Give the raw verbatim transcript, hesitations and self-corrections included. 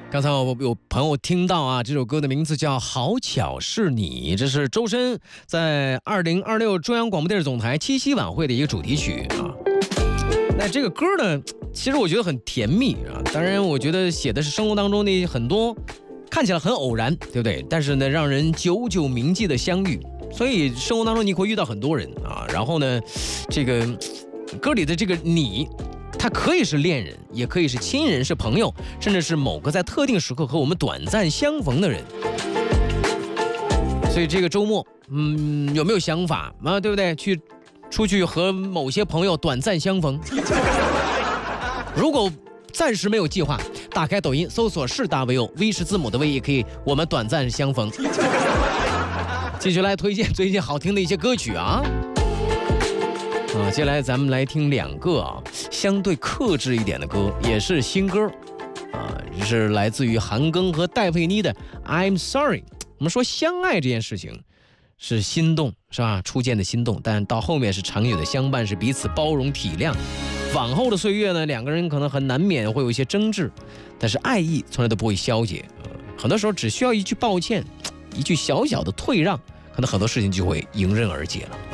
刚才我有朋友听到啊，这首歌的名字叫《好巧是你》，这是周深在二零二六中央广播电视总台七夕晚会的一个主题曲啊。那这个歌呢，其实我觉得很甜蜜啊。当然，我觉得写的是生活当中的很多看起来很偶然，对不对？但是呢，让人久久铭记的相遇。所以生活当中你会遇到很多人啊。然后呢，这个歌里的这个你。他可以是恋人，也可以是亲人，是朋友，甚至是某个在特定时刻和我们短暂相逢的人。所以这个周末，嗯，有没有想法啊？对不对？去出去和某些朋友短暂相逢。如果暂时没有计划，打开抖音搜索是大 V O， V 是字母的 V， 也可以我们短暂相逢。继续来推荐最近好听的一些歌曲啊。啊，接下来咱们来听两个啊，相对克制一点的歌，也是新歌，啊，这是来自于韩庚和戴佩妮的《I'm Sorry》。我们说相爱这件事情是心动，是吧？初见的心动，但到后面是长久的相伴，是彼此包容体谅。往后的岁月呢，两个人可能很难免会有一些争执，但是爱意从来都不会消解。呃、很多时候只需要一句抱歉，一句小小的退让，可能很多事情就会迎刃而解了。